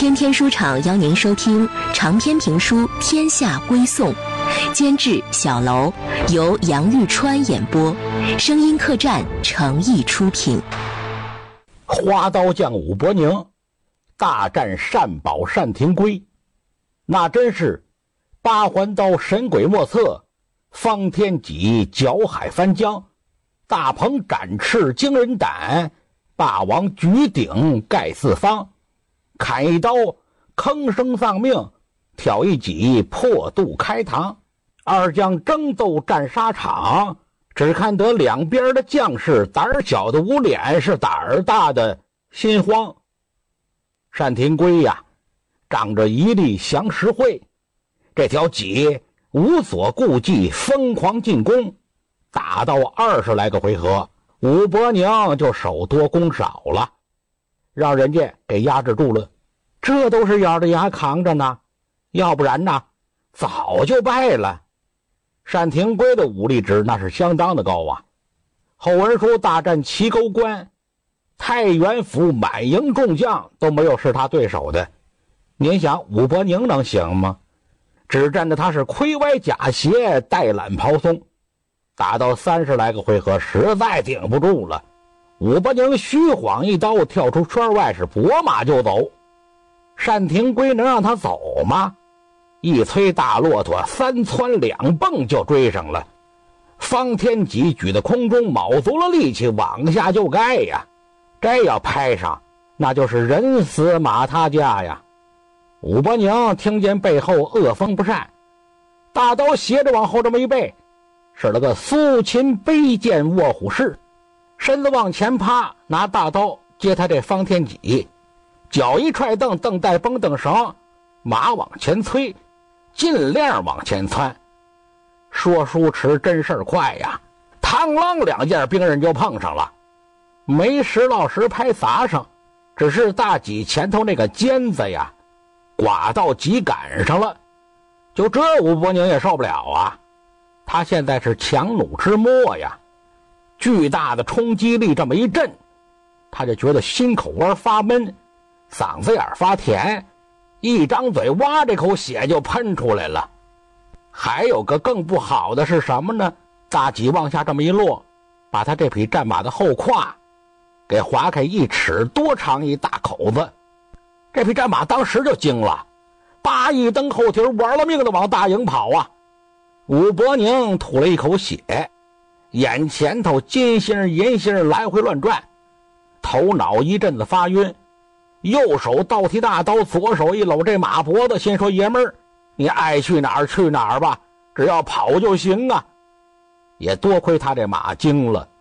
天天书场邀您收听长篇评书《天下归宋》，监制小楼，由杨玉川演播，声音客栈诚意出品。 花刀将武伯宁大战单宝单廷圭，那真是八环刀神鬼莫测，方天戟搅海翻江，大鹏展翅惊人胆，霸王举鼎盖四方。砍一刀铿声丧命，挑一戟破肚开膛。二将争斗战沙场，只看得两边的将士胆小的无脸，是胆儿大的心慌。单廷圭呀，仗着一力降十会，这条戟无所顾忌，疯狂进攻，打到20来个回合，武伯宁就手多攻少了，让人家给压制住了。这都是咬着牙扛着呢，要不然呢早就败了。单廷圭的武力值那是相当的高啊，后文书大战齐沟关，太原府满营众将都没有是他对手的。您想武伯宁能行吗？只战的他是盔歪甲斜，带懒袍松，打到30来个回合，实在顶不住了。武伯宁虚晃一刀跳出圈外，是拨马就走。单廷圭能让他走吗？一催大骆驼，3窜2蹦就追上了。方天戟举在空中，卯足了力气往下就盖呀，这要拍上那就是人死马他家呀。武伯宁听见背后恶风不善，大刀斜着往后这么一背，使了个苏秦背剑卧虎式，身子往前趴，拿大刀接他这方天戟，脚一踹蹬，蹬带绷蹬绳，马往前催，尽量往前窜。说书迟真事儿快呀，嘡啷2件兵刃就碰上了，没石老石拍砸上，只是大戟前头那个尖子呀刮到戟杆上了。就这武伯宁也受不了啊，他现在是强弩之末呀，巨大的冲击力这么一震，他就觉得心口窝发闷，嗓子眼发甜，一张嘴哇这口血就喷出来了。还有个更不好的是什么呢？大戟往下这么一落，把他这匹战马的后胯给划开1尺多长一大口子。这匹战马当时就惊了，叭一蹬后蹄，玩了命的往大营跑啊。武伯宁吐了一口血，眼前头金星银星来回乱转，头脑一阵子发晕，右手倒提大刀，左手一搂这马脖子，心说爷们儿，你爱去哪儿去哪儿吧，只要跑就行啊。也多亏他这马精了，